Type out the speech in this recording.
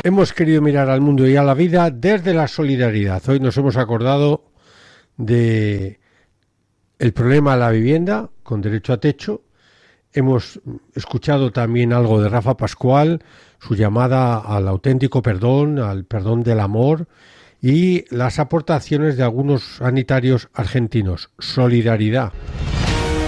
Hemos querido mirar al mundo y a la vida desde la solidaridad. Hoy nos hemos acordado de el problema de la vivienda con derecho a techo. Hemos escuchado también algo de Rafa Pascual, su llamada al auténtico perdón, al perdón del amor y las aportaciones de algunos sanitarios argentinos. Solidaridad.